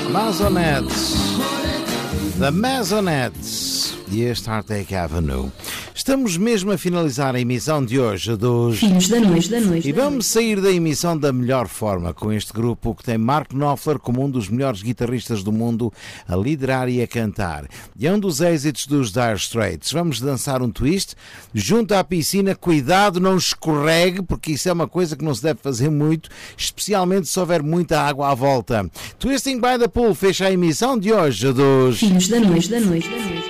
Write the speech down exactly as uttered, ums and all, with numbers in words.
Masonettes, The Masonettes e este Heartache Avenue. Estamos mesmo a finalizar a emissão de hoje dos Filhos da Noite, da Noite. E vamos sair da emissão da melhor forma, com este grupo que tem Mark Knopfler como um dos melhores guitarristas do mundo a liderar e a cantar. E é um dos êxitos dos Dire Straits. Vamos dançar um twist junto à piscina. Cuidado, não escorregue, porque isso é uma coisa que não se deve fazer muito, especialmente se houver muita água à volta. Twisting by the Pool fecha a emissão de hoje dos Filhos da Noite, da Noite, da Noite.